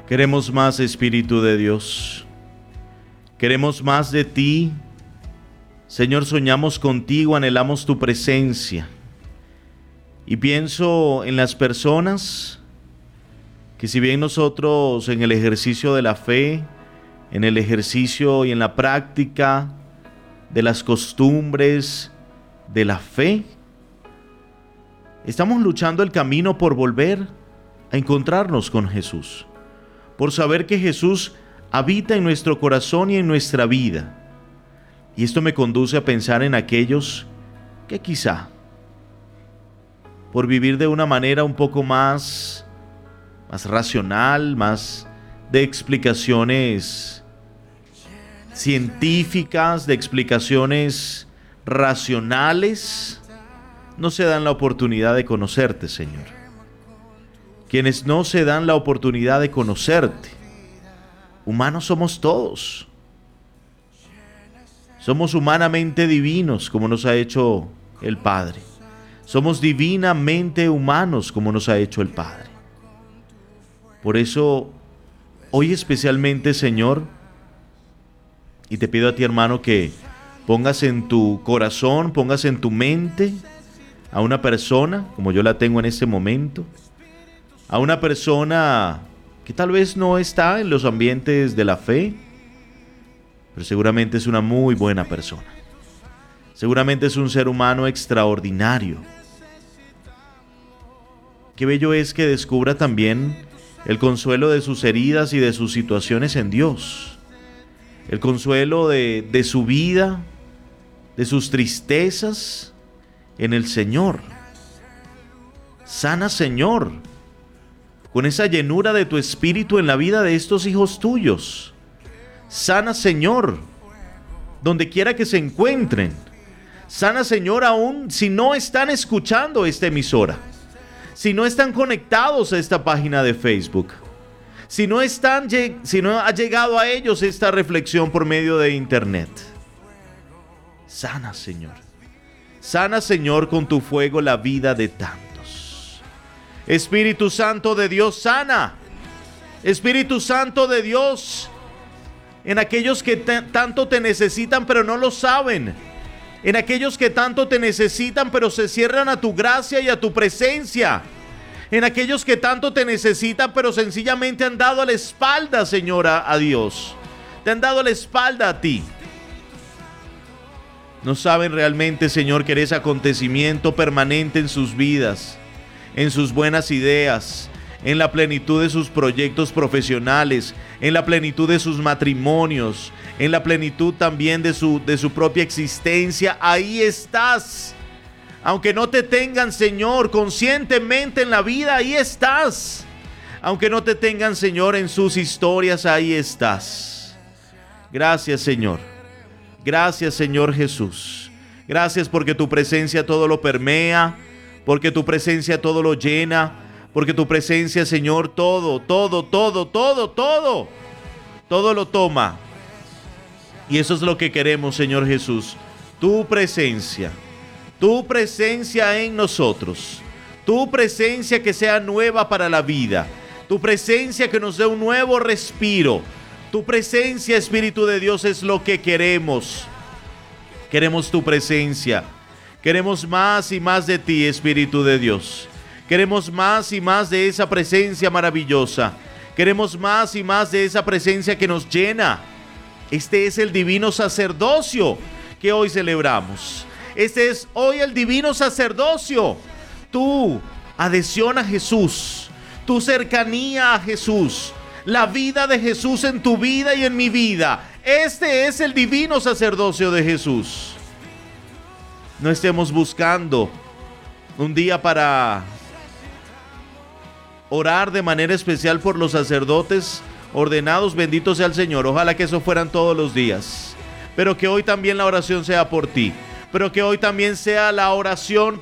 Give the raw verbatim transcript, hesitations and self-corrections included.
Queremos más, Espíritu de Dios. Queremos más de ti. Señor, soñamos contigo, anhelamos tu presencia. Y pienso en las personas que, si bien nosotros en el ejercicio de la fe, en el ejercicio y en la práctica de las costumbres de la fe, estamos luchando el camino por volver a encontrarnos con Jesús, por saber que Jesús habita en nuestro corazón y en nuestra vida. Y esto me conduce a pensar en aquellos que quizá, por vivir de una manera un poco más, más racional, más de explicaciones científicas, de explicaciones racionales, no se dan la oportunidad de conocerte, Señor. Quienes no se dan la oportunidad de conocerte, humanos somos todos. Somos humanamente divinos, como nos ha hecho el Padre. Somos divinamente humanos, como nos ha hecho el Padre. Por eso, hoy especialmente, Señor, y te pido a ti, hermano, que pongas en tu corazón, pongas en tu mente a una persona, como yo la tengo en este momento, a una persona que tal vez no está en los ambientes de la fe, pero seguramente es una muy buena persona. Seguramente es un ser humano extraordinario. Qué bello es que descubra también el consuelo de sus heridas y de sus situaciones en Dios. El consuelo de, de su vida, de sus tristezas en el Señor. Sana, Señor, con esa llenura de tu espíritu en la vida de estos hijos tuyos. Sana, Señor, donde quiera que se encuentren. Sana, Señor, aún si no están escuchando esta emisora, si no están conectados a esta página de Facebook, si no están, si no ha llegado a ellos esta reflexión por medio de internet. Sana, Señor. Sana, Señor, con tu fuego la vida de tantos. Espíritu Santo de Dios, sana. Espíritu Santo de Dios, en aquellos que te, tanto te necesitan pero no lo saben. En aquellos que tanto te necesitan pero se cierran a tu gracia y a tu presencia. En aquellos que tanto te necesitan pero sencillamente han dado la espalda, Señora, a Dios. Te han dado la espalda a ti. No saben realmente, Señor, que eres acontecimiento permanente en sus vidas, en sus buenas ideas, en la plenitud de sus proyectos profesionales, en la plenitud de sus matrimonios, en la plenitud también de su, de su propia existencia. Ahí estás. Aunque no te tengan, Señor, conscientemente en la vida, ahí estás. Aunque no te tengan, Señor, en sus historias, ahí estás. Gracias, Señor. Gracias, Señor Jesús. Gracias porque tu presencia todo lo permea, porque tu presencia todo lo llena, porque tu presencia, Señor, todo, todo, todo, todo, todo, todo lo toma. Y eso es lo que queremos, Señor Jesús. Tu presencia, tu presencia en nosotros, tu presencia que sea nueva para la vida, tu presencia que nos dé un nuevo respiro. Tu presencia, Espíritu de Dios, es lo que queremos. Queremos tu presencia. Queremos más y más de ti, Espíritu de Dios. Queremos más y más de esa presencia maravillosa. Queremos más y más de esa presencia que nos llena. Este es el divino sacerdocio que hoy celebramos. Este es hoy el divino sacerdocio. Tu adhesión a Jesús, tu cercanía a Jesús, la vida de Jesús en tu vida y en mi vida. Este es el divino sacerdocio de Jesús. No estemos buscando un día para orar de manera especial por los sacerdotes ordenados. Bendito sea el Señor. Ojalá que eso fueran todos los días. Pero que hoy también la oración sea por ti. Pero que hoy también sea la oración